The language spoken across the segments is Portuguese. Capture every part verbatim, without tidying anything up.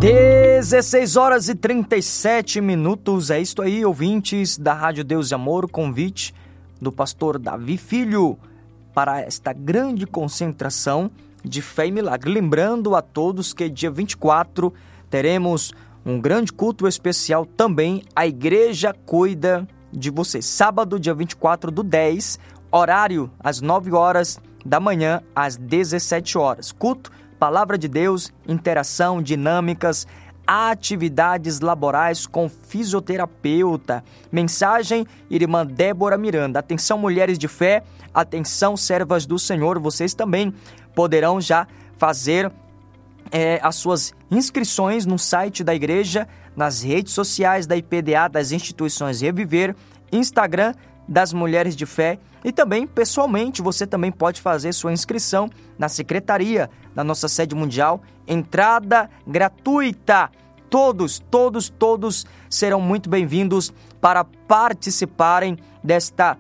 dezesseis horas e trinta e sete minutos, é isto aí, ouvintes da Rádio Deus e Amor, o convite do pastor Davi Filho para esta grande concentração de fé e milagre. Lembrando a todos que dia vinte e quatro teremos um grande culto especial também, a igreja cuida de você. Sábado, dia vinte e quatro do dez, horário às nove horas da manhã às dezessete horas. Culto, palavra de Deus, interação, dinâmicas, atividades laborais com fisioterapeuta. Mensagem, irmã Débora Miranda. Atenção, mulheres de fé, atenção, servas do Senhor, vocês também poderão já fazer é, as suas inscrições no site da igreja, nas redes sociais da I P D A, das instituições Reviver, Instagram das Mulheres de Fé e também pessoalmente você também pode fazer sua inscrição na secretaria da nossa sede mundial, entrada gratuita. Todos, todos, todos serão muito bem-vindos para participarem desta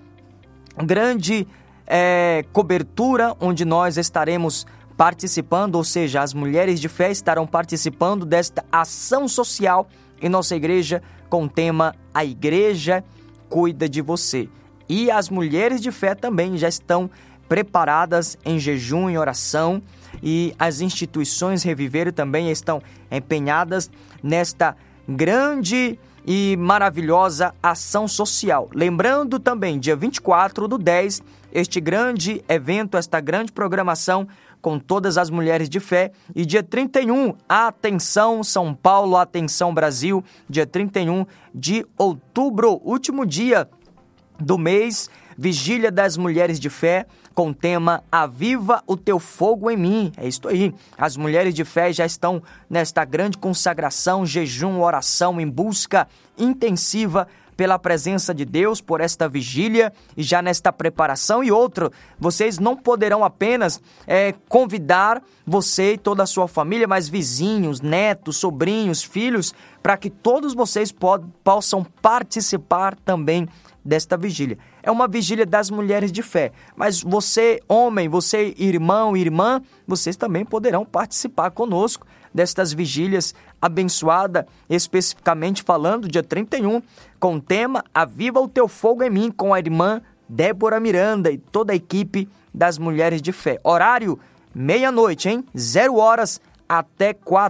grande é, cobertura onde nós estaremos participando, ou seja, as Mulheres de Fé estarão participando desta ação social em nossa igreja com o tema A Igreja Cuida de Você. E as Mulheres de Fé também já estão preparadas em jejum e oração, e as instituições Reviver também estão empenhadas nesta grande e maravilhosa ação social. Lembrando também, dia vinte e quatro do dez, este grande evento, esta grande programação com todas as Mulheres de Fé. E dia trinta e um, atenção São Paulo, atenção Brasil, dia trinta e um de outubro, último dia do mês, Vigília das Mulheres de Fé, com o tema Aviva o Teu Fogo em Mim. É isso aí. As Mulheres de Fé já estão nesta grande consagração, jejum, oração, em busca intensiva pela presença de Deus, por esta vigília e já nesta preparação. E outro, vocês não poderão apenas é, convidar você e toda a sua família, mas vizinhos, netos, sobrinhos, filhos, para que todos vocês pod- possam participar também desta vigília. É uma vigília das Mulheres de Fé, mas você, homem, você, irmão, irmã, vocês também poderão participar conosco destas vigílias abençoada, especificamente falando dia trinta e um, com o tema Aviva o Teu Fogo em Mim, com a irmã Débora Miranda e toda a equipe das Mulheres de Fé. Horário, meia-noite, hein? Zero horas até quatro